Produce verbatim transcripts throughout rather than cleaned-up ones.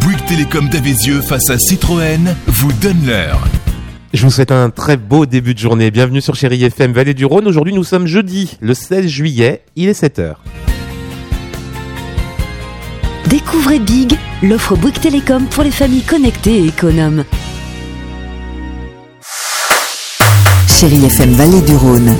Bouygues Télécom d'Avézieux face à Citroën vous donne l'heure. vous donne l'heure. Je vous souhaite un très beau début de journée. Bienvenue sur Chérie F M Vallée du Rhône. Aujourd'hui, nous sommes jeudi, le seize juillet. Il est sept heures. Découvrez Big, l'offre Bouygues Télécom pour les familles connectées et économes. Chérie F M Vallée du Rhône.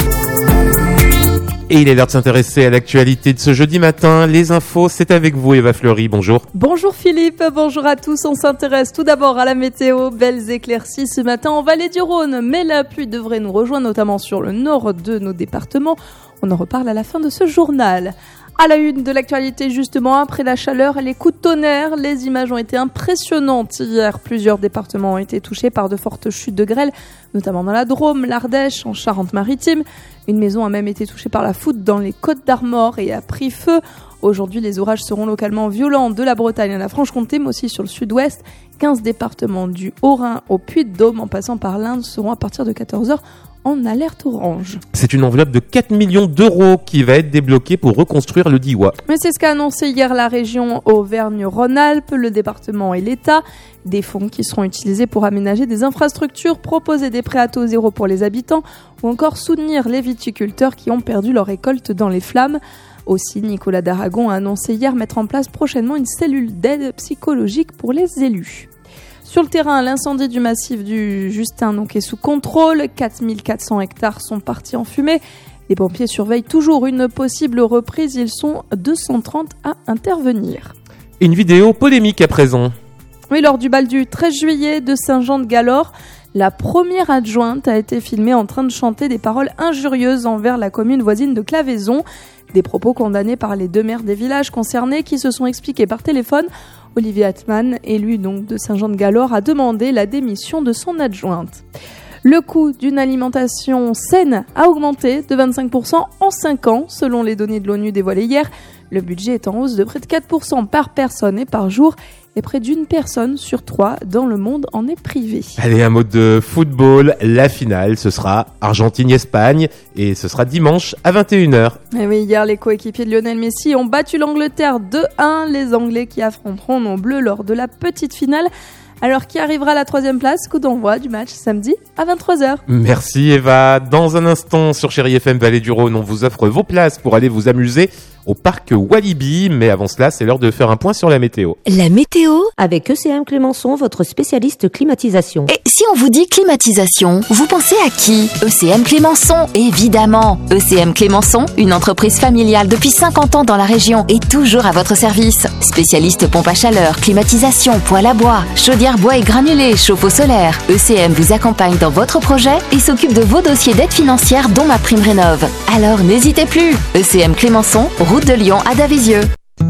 Et il est l'heure de s'intéresser à l'actualité de ce jeudi matin. Les infos, c'est avec vous, Eva Fleury. Bonjour. Bonjour Philippe, bonjour à tous. On s'intéresse tout d'abord à la météo. Belles éclaircies ce matin en Vallée du Rhône. Mais la pluie devrait nous rejoindre, notamment sur le nord de nos départements. On en reparle à la fin de ce journal. À la une de l'actualité, justement, après la chaleur et les coups de tonnerre, les images ont été impressionnantes hier. Plusieurs départements ont été touchés par de fortes chutes de grêle, notamment dans la Drôme, l'Ardèche, en Charente-Maritime. Une maison a même été touchée par la foudre dans les Côtes-d'Armor et a pris feu. Aujourd'hui, les orages seront localement violents de la Bretagne à la Franche-Comté, mais aussi sur le sud-ouest. quinze départements du Haut-Rhin au Puy-de-Dôme, en passant par l'Inde, seront à partir de quatorze heures en alerte orange. C'est une enveloppe de quatre millions d'euros qui va être débloquée pour reconstruire le Diois. Mais c'est ce qu'a annoncé hier la région Auvergne-Rhône-Alpes, le département et l'État. Des fonds qui seront utilisés pour aménager des infrastructures, proposer des prêts à taux zéro pour les habitants ou encore soutenir les viticulteurs qui ont perdu leur récolte dans les flammes. Aussi, Nicolas Daragon a annoncé hier mettre en place prochainement une cellule d'aide psychologique pour les élus. Sur le terrain, l'incendie du massif du Justin donc, est sous contrôle. quatre mille quatre cents hectares sont partis en fumée. Les pompiers surveillent toujours une possible reprise. Ils sont deux cent trente à intervenir. Une vidéo polémique à présent. Oui, lors du bal du treize juillet de Saint-Jean-de-Galore, la première adjointe a été filmée en train de chanter des paroles injurieuses envers la commune voisine de Claveyson. Des propos condamnés par les deux maires des villages concernés qui se sont expliqués par téléphone. Olivier Atman, élu donc de Saint-Jean-de-Galore, a demandé la démission de son adjointe. Le coût d'une alimentation saine a augmenté de vingt-cinq pour cent en cinq ans, selon les données de l'ONU dévoilées hier. Le budget est en hausse de près de quatre pour cent par personne et par jour. Et près d'une personne sur trois dans le monde en est privée. Allez, un mot de football. La finale, ce sera Argentine-Espagne et ce sera dimanche à vingt et une heures. Et oui, hier, les coéquipiers de Lionel Messi ont battu l'Angleterre deux un. Les Anglais qui affronteront nos Bleus lors de la petite finale. Alors, qui arrivera à la troisième place? Coup d'envoi du match samedi à vingt-trois heures. Merci Eva. Dans un instant, sur Chérie F M Vallée du Rhône, on vous offre vos places pour aller vous amuser au parc Walibi. Mais avant cela, c'est l'heure de faire un point sur la météo. La météo avec E C M Clémençon, votre spécialiste climatisation. Et si on vous dit climatisation, vous pensez à qui? E C M Clémençon, évidemment. E C M Clémençon, une entreprise familiale depuis cinquante ans dans la région et toujours à votre service. Spécialiste pompe à chaleur, climatisation, poêle à bois, chaudière bois et granulés, chauffe-eau solaire. E C M vous accompagne dans votre projet et s'occupe de vos dossiers d'aide financière dont ma prime rénov'. Alors n'hésitez plus. E C M Clémençon, route de Lyon à Davézieux.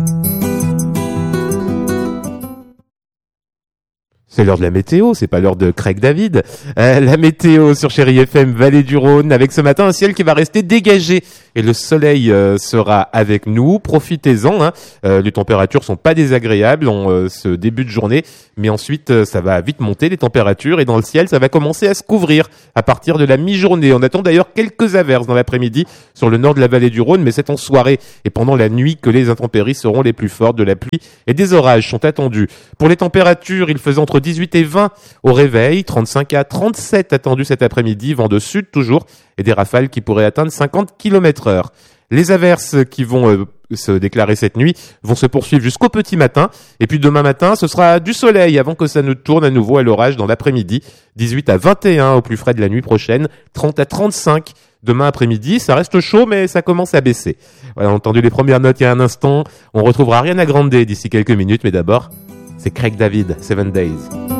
C'est l'heure de la météo, c'est pas l'heure de Craig David. Euh, la météo sur Chérie F M Vallée du Rhône, avec ce matin un ciel qui va rester dégagé et le soleil euh, sera avec nous. Profitez-en, hein. euh, les températures sont pas désagréables en euh, ce début de journée, mais ensuite euh, ça va vite monter les températures et dans le ciel ça va commencer à se couvrir à partir de la mi-journée. On attend d'ailleurs quelques averses dans l'après-midi sur le nord de la Vallée du Rhône, mais c'est en soirée et pendant la nuit que les intempéries seront les plus fortes. De la pluie et des orages sont attendus. Pour les températures, il faisait entre dix-huit et vingt au réveil, trente-cinq à trente-sept attendus cet après-midi, vent de sud toujours, et des rafales qui pourraient atteindre cinquante kilomètres heure. Les averses qui vont euh, se déclarer cette nuit vont se poursuivre jusqu'au petit matin, et puis demain matin, ce sera du soleil avant que ça ne tourne à nouveau à l'orage dans l'après-midi, dix-huit à vingt et un au plus frais de la nuit prochaine, trente à trente-cinq demain après-midi. Ça reste chaud, mais ça commence à baisser. Voilà, on a entendu les premières notes il y a un instant, on retrouvera Ariana Grande d'ici quelques minutes, mais d'abord, c'est Craig David, Seven Days.